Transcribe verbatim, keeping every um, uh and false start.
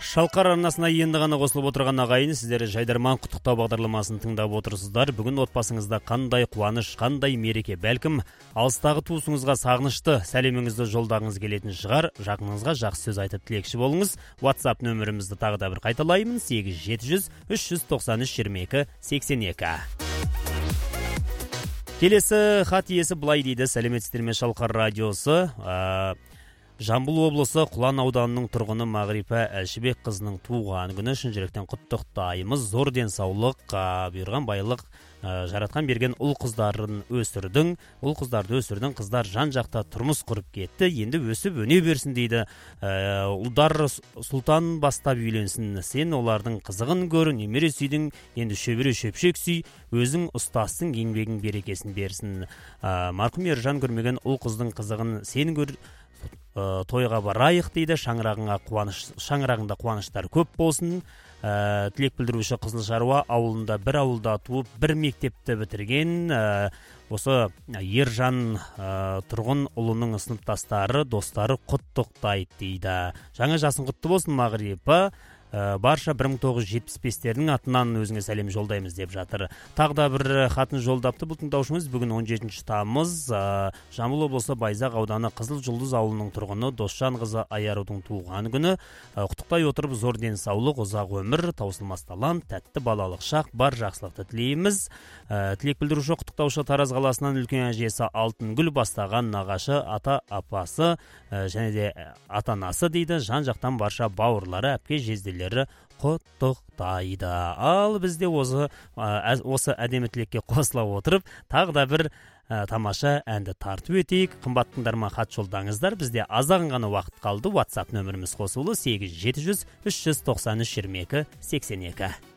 Шалқар арнасына енді ғана қосылып отырған ағайын, сіздер Жайдарман құттықтау бағдарламасын тыңдап отырсыздар. Бүгін отбасыңызда қандай қуаныш, қандай мереке, бәлкім алыстағы туысыңызға сағынышты сәлеміңізді жолдағыңыз келетін шығар. Жақыныңызға жақсы сөз айтып тілекші болыңыз. WhatsApp нөмірімізді тағы да бір қайталаймын: сегіз жеті жүз үш жүз тоқсан үш жиырма екі сексен екі. Келесі хат иесі былай дейді: сәлеметсіздер ме, Шалқар радиосы. Жамбыл облысы Құлан ауданының тұрғыны Мағрипа Әлшібек қызының туған күні, шын жүректен құттықтаймыз. Зор денсаулық, бұйырған байлық жаратқан берген ұл қыздарын өсірдің. Ұл қыздарды өсірдің, қыздар жан жақта тұрмыс құрып кетті. Енді өсіп өне берсін дейді. Ұлдар сұлтан бастап үйленсін. Сен олардың қызығын көр, немере сүйдің, енді шөбере шөпшек сүй, өзің ұстассың, еңбегің берекесін берсін. Марқұм ержан көрмеген ұл қыздың қызығын сен көр, тойға барайық дейді. Шаңырағыңа қуаныш, шаңырағыңда қуаныштар көп болсын. Ә, тілек білдіруші Қызылшаруа ауылында бір ауылда туып, бір мектепті бітірген ә, осы ержан ә, тұрғын ұлының сыныптастары, достары құттықтайды дейді. Жаңа жасың құтты болсын Мағрипа. Барша бір мың тоғыз жүз жетпіс бестердің атынан өзіңе сәлем жолдаймыз деп жатыр. Тағы да бір хатын жолдапты бұл тыңдаушымыз. Бүгін он жетінші тамыз, Жамбыл облысы Байзақ ауданы Қызыл Жұлдыз ауылының тұрғыны Досжан қызы Аярудың туған күні. Құттықтай отырып, зор денсаулық, ұзақ өмір, таусылмас талант, тәтті балалық шақ, бар жақсылықты тілейміз. Тілек білдіруші құттықтаушы Тараз қаласынан үлкен әжесі Алтынгүл, бастаған нағашы, ата апасы және де ата анасы дейді. Жан жақтан барша бауырлары, әпке жезделері құттықтайды. Ал бізде осы, осы әдемі тілекке қосыла отырып, тағы да бір ә, тамаша әнді тартып өтейік. Қымбат тыңдарман, хат жолдаңыздар. Бізде азағын ғана уақыт қалды. WhatsApp нөміріміз қосылы: сегіз жеті жүз үш жүз тоқсан үш жиырма екі сексен екі.